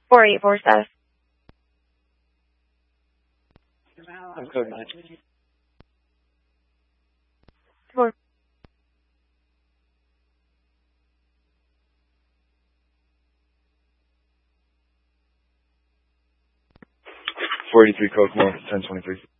484 South. I'm code 9. 4. 483 Kokomo, 1023.